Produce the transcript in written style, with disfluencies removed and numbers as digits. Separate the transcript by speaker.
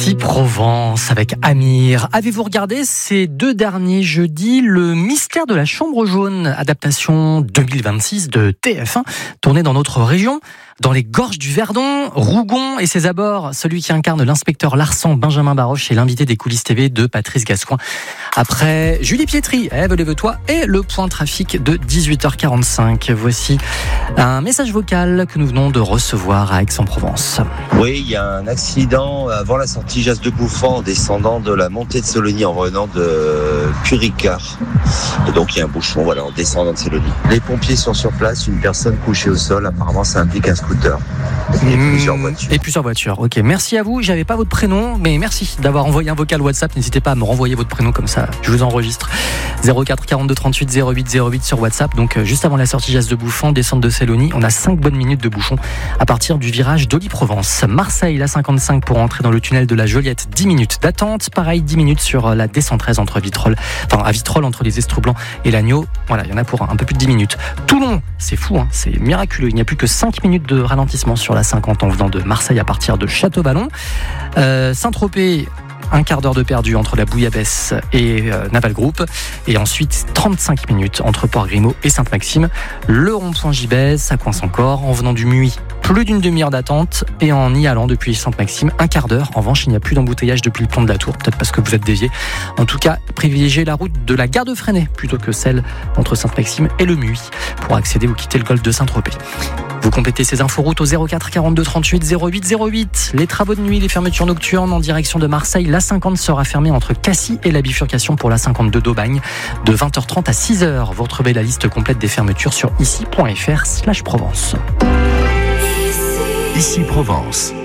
Speaker 1: Ici Provence avec Amir. Avez-vous regardé ces 2 derniers jeudis Le Mystère de la Chambre Jaune, adaptation 2026 de TF1, tournée dans notre région, dans les gorges du Verdon, Rougon et ses abords. Celui qui incarne l'inspecteur Larsan, Benjamin Baroche, est l'invité des coulisses TV de Patrice Gascoin. Après Julie Pietri, lève-toi, et le point trafic de 18h45. Voici un message vocal que nous venons de recevoir à Aix-en-Provence.
Speaker 2: Oui, il y a un accident avant la sortie Jas de Bouffan en descendant de la montée de Sélonie en venant de Puricard. Et donc il y a un bouchon en descendant de Sélonie. Les pompiers sont sur place, une personne couchée au sol, apparemment ça implique un scooter. Et plusieurs voitures.
Speaker 1: Et plusieurs voitures, ok. Merci à vous, j'avais pas votre prénom, mais merci d'avoir envoyé un vocal WhatsApp. N'hésitez pas à me renvoyer votre prénom, comme ça je vous enregistre. 04 42 38 08 08 sur WhatsApp. Donc juste avant la sortie Jas de Bouffan, descente de Sélonie, on a 5 bonnes minutes de bouchon à partir du virage d'Oli-Provence. Marseille, la 55 pour entrer dans le tunnel de la Joliette, 10 minutes d'attente. Pareil, 10 minutes sur la D113 entre Vitrolles, à Vitrolles entre les Estroux-Blancs et l'Agneau. Voilà, il y en a pour un peu plus de 10 minutes. Toulon, c'est fou, c'est miraculeux. Il n'y a plus que 5 minutes de ralentissement sur la 50 en venant de Marseille à partir de Château-Vallon. Saint-Tropez, un quart d'heure de perdu entre la Bouillabaisse et Naval Group. Et ensuite, 35 minutes entre Port-Grimaud et Sainte-Maxime. Le rond-point Gibès, ça coince encore. En venant du Muy, plus d'une demi-heure d'attente. Et en y allant depuis Sainte-Maxime, un quart d'heure. En revanche, il n'y a plus d'embouteillage depuis le pont de la Tour. Peut-être parce que vous êtes dévié. En tout cas, privilégiez la route de la gare de Fresnay plutôt que celle entre Sainte-Maxime et le Muy. Pour accéder ou quitter le golfe de Saint-Tropez. Vous complétez ces inforoutes au 04 42 38 08 08. Les travaux de nuit, les fermetures nocturnes en direction de Marseille. La 50 sera fermée entre Cassis et la bifurcation pour la 52 d'Aubagne de 20h30 à 6h. Vous retrouvez la liste complète des fermetures sur ici.fr/Provence.
Speaker 3: Ici Provence.